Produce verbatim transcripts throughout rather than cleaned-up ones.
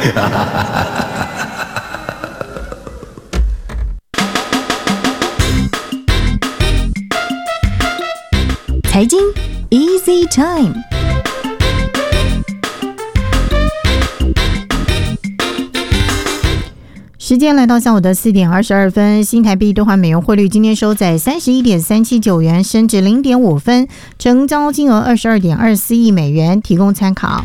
财经 Easy Time。时间来到下午的四点二十二分，新台币兑换美元汇率今天收在三十一点三七九元，升值零点五分，成交金额二十二点二四亿美元，提供参考。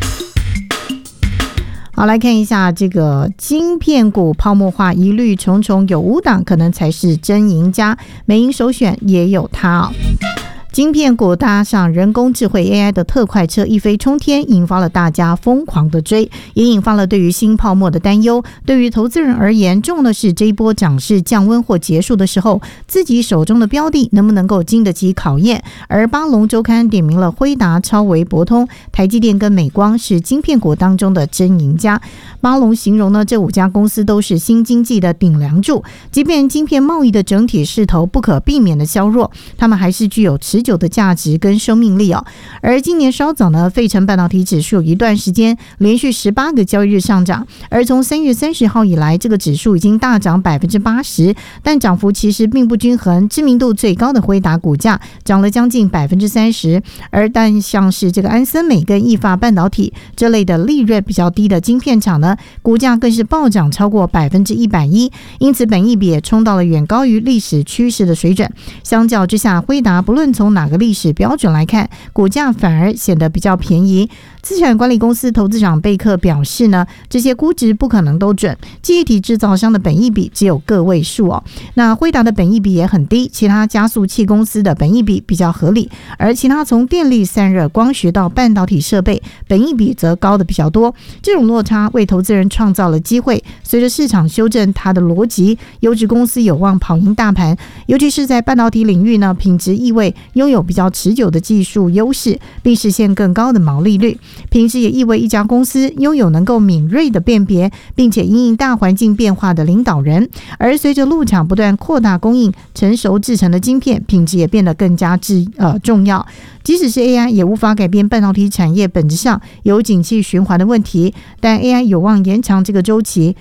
好，来看一下这个晶片股泡沫化疑虑重重，有五档可能才是真赢家，美银首选也有它哦。晶片股搭上人工智慧 A I 的特快车一飞冲天，引发了大家疯狂的追，也引发了对于新泡沫的担忧。对于投资人而言，重要的是这一波涨势降温或结束的时候，自己手中的标的能不能够经得起考验。而巴龙周刊点名了辉达、超微、博通、台积电跟美光是晶片股当中的真赢家。巴龙形容呢，这五家公司都是新经济的顶梁柱，即便晶片贸易的整体势头不可避免的削弱，他们还是具有持久的价值跟生命力哦。而今年稍早呢，费城半导体指数有一段时间连续十八个交易日上涨，而从三月三十号以来，这个指数已经大涨百分之八十，但涨幅其实并不均衡。知名度最高的辉达股价涨了将近百分之三十，而但像是这个安森美跟意法半导体这类的利润比较低的晶片厂呢，股价更是暴涨超过百分之一百一，因此本益比也冲到了远高于历史趋势的水准。相较之下，辉达不论从哪个历史标准来看，股价反而显得比较便宜。资产管理公司投资长贝克表示呢，这些估值不可能都准，记忆体制造商的本益比只有个位数哦。那辉达的本益比也很低，其他加速器公司的本益比比较合理，而其他从电力、散热、光学到半导体设备，本益比则高的比较多。这种落差为投资人创造了机会，随着市场修正它的逻辑，优质公司有望跑赢大盘，尤其是在半导体领域呢，品质意味拥有比较持久的技术优势，并实现更高的毛利率。品质也意味一家公司拥有能够敏锐的辨别，并且因应大环境变化的领导人。而随着陆厂不断扩大供应成熟制成的晶片，品质也变得更加之呃重要。即使是 A I 也无法改变半导体产业本质上有景气循环的问题，但 A I 有望延长这个周期，